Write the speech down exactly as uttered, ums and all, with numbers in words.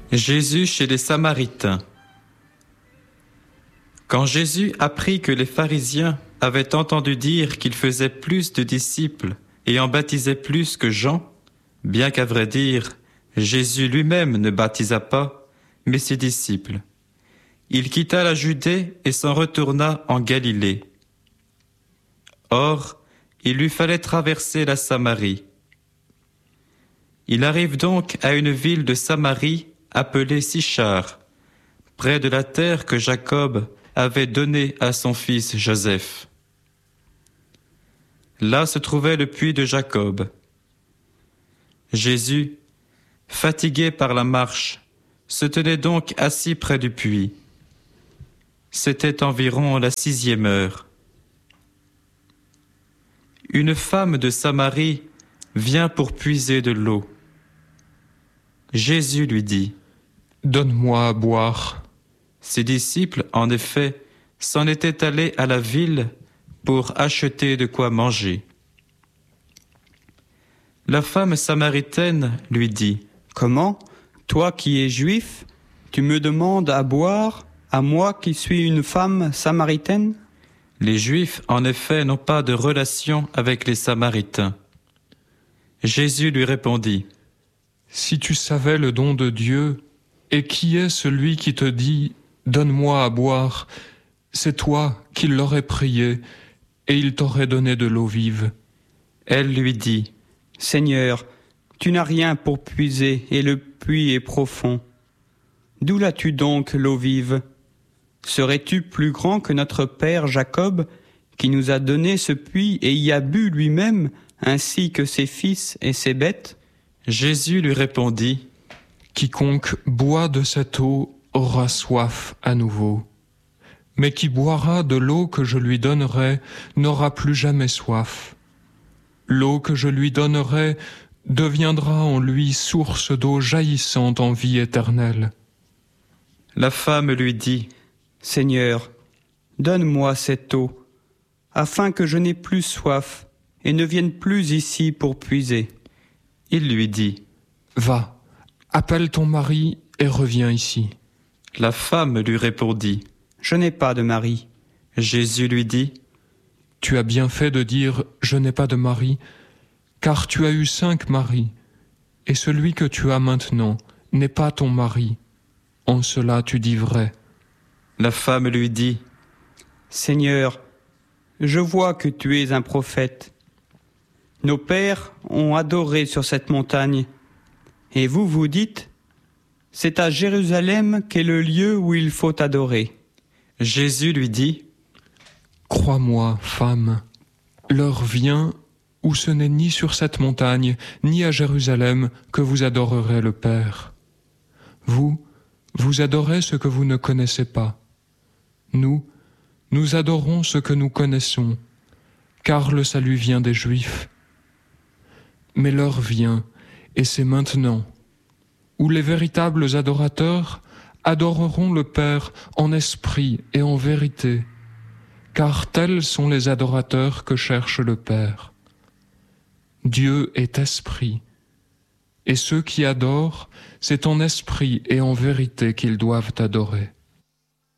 Jésus chez les Samaritains. Quand Jésus apprit que les pharisiens avaient entendu dire qu'il faisait plus de disciples et en baptisait plus que Jean, bien qu'à vrai dire, Jésus lui-même ne baptisa pas, mais ses disciples, il quitta la Judée et s'en retourna en Galilée. Or, il lui fallait traverser la Samarie. Il arrive donc à une ville de Samarie appelée Sichar, près de la terre que Jacob avait donnée à son fils Joseph. Là se trouvait le puits de Jacob. Jésus, fatigué par la marche, se tenait donc assis près du puits. C'était environ la sixième heure. Une femme de Samarie vient pour puiser de l'eau. Jésus lui dit : « Donne-moi à boire. » Ses disciples, en effet, s'en étaient allés à la ville pour acheter de quoi manger. La femme samaritaine lui dit : « Comment, toi qui es juif, tu me demandes à boire, à moi qui suis une femme samaritaine ? » Les Juifs, en effet, n'ont pas de relation avec les Samaritains. Jésus lui répondit : « Si tu savais le don de Dieu, et qui est celui qui te dit « Donne-moi à boire », c'est toi qui l'aurais prié, et il t'aurait donné de l'eau vive. » Elle lui dit : « Seigneur, tu n'as rien pour puiser, et le puits est profond. D'où l'as-tu donc l'eau vive ? Serais-tu plus grand que notre père Jacob, qui nous a donné ce puits et y a bu lui-même, ainsi que ses fils et ses bêtes ? » Jésus lui répondit : « Quiconque boit de cette eau aura soif à nouveau. Mais qui boira de l'eau que je lui donnerai n'aura plus jamais soif. L'eau que je lui donnerai deviendra en lui source d'eau jaillissante en vie éternelle. » La femme lui dit : « Seigneur, donne-moi cette eau, afin que je n'ai plus soif et ne vienne plus ici pour puiser. » Il lui dit : « Va, appelle ton mari et reviens ici. » La femme lui répondit : « Je n'ai pas de mari. » Jésus lui dit : « Tu as bien fait de dire « Je n'ai pas de mari », car tu as eu cinq maris, et celui que tu as maintenant n'est pas ton mari. En cela tu dis vrai. » La femme lui dit : « Seigneur, je vois que tu es un prophète. Nos pères ont adoré sur cette montagne, et vous vous dites, c'est à Jérusalem qu'est le lieu où il faut adorer. » Jésus lui dit : « Crois-moi, femme, l'heure vient où ce n'est ni sur cette montagne, ni à Jérusalem que vous adorerez le Père. Vous, vous adorez ce que vous ne connaissez pas. Nous, nous adorons ce que nous connaissons, car le salut vient des Juifs. Mais l'heure vient, et c'est maintenant, où les véritables adorateurs adoreront le Père en esprit et en vérité, car tels sont les adorateurs que cherche le Père. Dieu est esprit, et ceux qui adorent, c'est en esprit et en vérité qu'ils doivent adorer. »